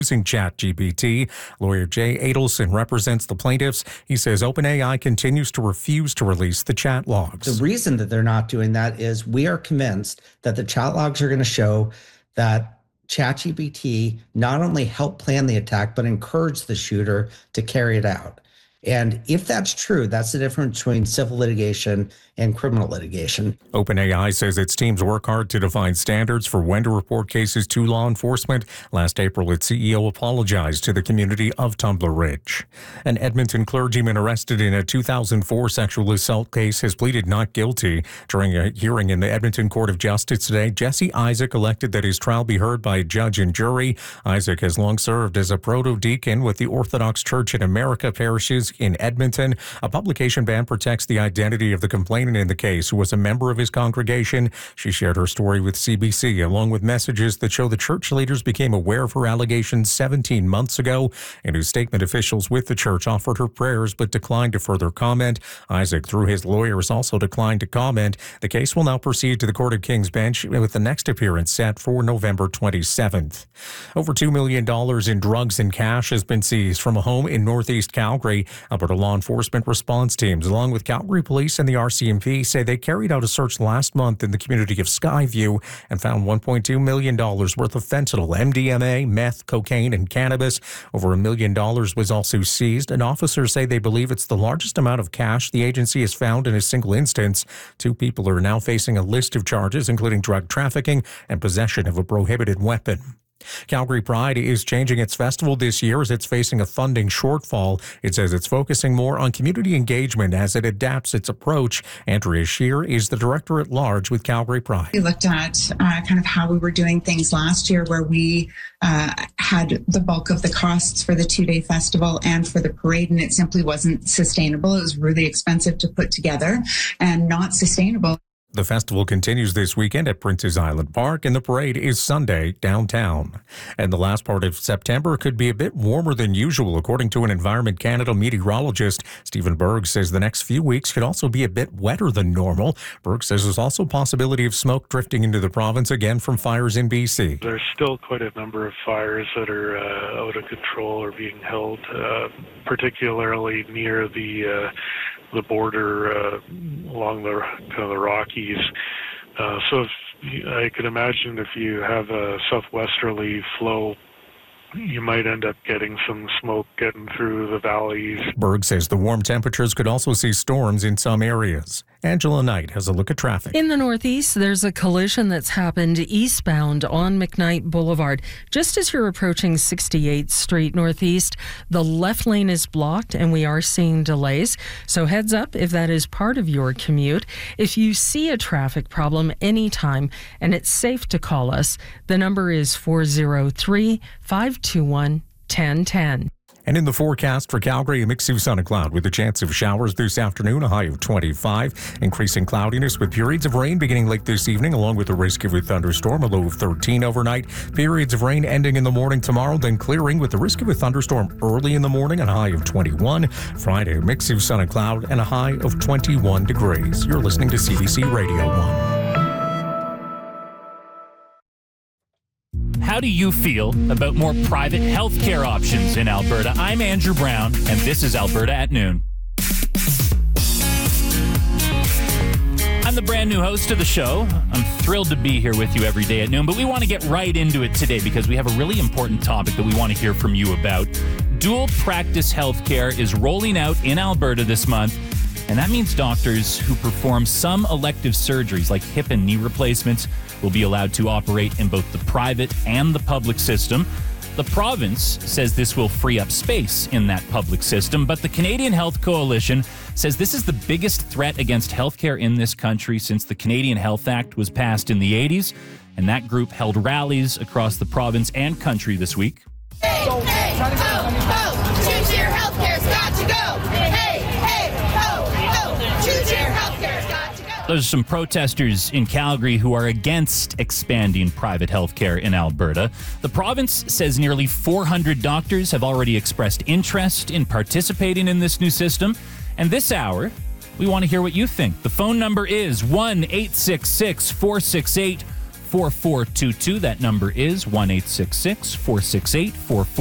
using ChatGPT. Lawyer Jay Adelson represents the plaintiffs. He says OpenAI continues to refuse to release the chat logs. The reason that they're not doing that is we are convinced that the chat logs are going to show that ChatGPT not only helped plan the attack, but encouraged the shooter to carry it out. And if that's true, that's the difference between civil litigation and criminal litigation. OpenAI says its teams work hard to define standards for when to report cases to law enforcement. Last April, its CEO apologized to the community of Tumbler Ridge. An Edmonton clergyman arrested in a 2004 sexual assault case has pleaded not guilty. During a hearing in the Edmonton Court of Justice today, Jesse Isaac elected that his trial be heard by a judge and jury. Isaac has long served as a proto-deacon with the Orthodox Church in America parishes in Edmonton. A publication ban protects the identity of the complainant in the case, who was a member of his congregation. She shared her story with CBC, along with messages that show the church leaders became aware of her allegations 17 months ago. In a statement, officials with the church offered her prayers but declined to further comment. Isaac, through his lawyers, also declined to comment. The case will now proceed to the Court of King's Bench, with the next appearance set for November 27th. Over $2 million in drugs and cash has been seized from a home in northeast Calgary. Alberta law enforcement response teams, along with Calgary Police and the RCMP, say they carried out a search last month in the community of Skyview and found $1.2 million worth of fentanyl, MDMA, meth, cocaine, and cannabis. Over $1 million was also seized, and officers say they believe it's the largest amount of cash the agency has found in a single instance. 2 people are now facing a list of charges, including drug trafficking and possession of a prohibited weapon. Calgary Pride is changing its festival this year as it's facing a funding shortfall. It says it's focusing more on community engagement as it adapts its approach. Andrea Scheer is the director at large with Calgary Pride. We looked at kind of how we were doing things last year, where we had the bulk of the costs for the 2-day festival and for the parade, and it simply wasn't sustainable. It was really expensive to put together and not sustainable. The festival continues this weekend at Prince's Island Park, and the parade is Sunday downtown. And the last part of September could be a bit warmer than usual, according to an Environment Canada meteorologist. Stephen Berg says the next few weeks could also be a bit wetter than normal. Berg says there's also a possibility of smoke drifting into the province again from fires in BC. There's still quite a number of fires that are out of control or being held, particularly near the border along the kind of the Rockies. So I could imagine if you have a southwesterly flow, you might end up getting some smoke getting through the valleys. Berg says the warm temperatures could also see storms in some areas. Angela Knight has a look at traffic. In the Northeast, there's a collision that's happened eastbound on McKnight Boulevard. Just as you're approaching 68th Street Northeast, the left lane is blocked and we are seeing delays. So heads up if that is part of your commute. If you see a traffic problem anytime and it's safe to call us, the number is 403-521-1010. And in the forecast for Calgary, a mix of sun and cloud with a chance of showers this afternoon, a high of 25. Increasing cloudiness with periods of rain beginning late this evening, along with the risk of a thunderstorm, a low of 13 overnight. Periods of rain ending in the morning tomorrow, then clearing with the risk of a thunderstorm early in the morning, a high of 21. Friday, a mix of sun and cloud and a high of 21 degrees. You're listening to CBC Radio 1. How do you feel about more private healthcare options in Alberta? I'm Andrew Brown, and this is Alberta at Noon. I'm the brand new host of the show. I'm thrilled to be here with you every day at noon, but we want to get right into it today because we have a really important topic that we want to hear from you about. Dual practice healthcare is rolling out in Alberta this month, and that means doctors who perform some elective surgeries like hip and knee replacements will be allowed to operate in both the private and the public system. The province says this will free up space in that public system, but the Canadian Health Coalition says this is the biggest threat against healthcare in this country since the Canadian Health Act was passed in the 80s, and that group held rallies across the province and country this week. Hey, hey, ho, ho, two-tier healthcare's got to go. Hey, hey, ho, ho, two-tier healthcare's got to go. There's some protesters in Calgary who are against expanding private healthcare in Alberta. The province says nearly 400 doctors have already expressed interest in participating in this new system. And this hour, we want to hear what you think. The phone number is 1-866-468-4663. 4422. That number is 1-866-468-4422.